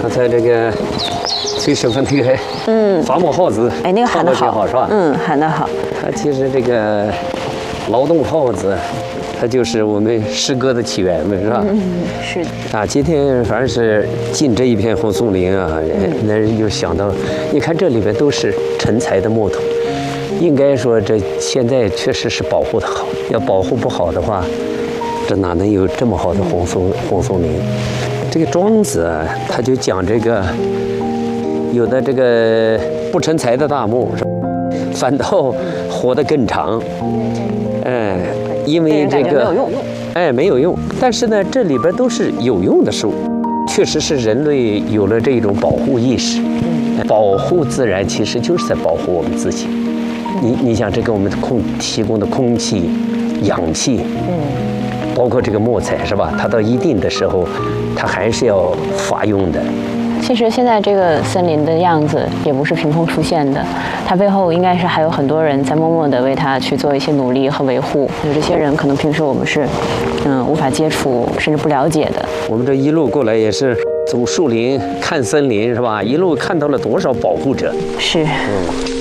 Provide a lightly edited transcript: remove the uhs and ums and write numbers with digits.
刚才这个崔师傅那个伐木号子， 哎，那个喊得好， 是吧？ 喊得好。 其实这个劳动号子，它就是我们诗歌的起源嘛，是吧？ 是的。 今天反正是进这一片红松林啊，那人就想到，你看这里边都是成材的木头，应该说这现在确实是保护的好，要保护不好的话，这哪能有这么好的红松林？这个庄子啊，他就讲这个，有的这个不成材的大木，反倒活得更长。因为这个没有用， 没有用。但是呢，这里边都是有用的树，确实是人类有了这种保护意识。保护自然其实就是在保护我们自己。你想，这个我们提供的空气、氧气，包括这个木材是吧？它到一定的时候，它还是要发用的。 其实现在这个森林的样子也不是凭空出现的，它背后应该是还有很多人在默默地为它去做一些努力和维护。有这些人可能平时我们是无法接触甚至不了解的。 我们这一路过来也是走树林看森林是吧？一路看到了多少保护者。 是。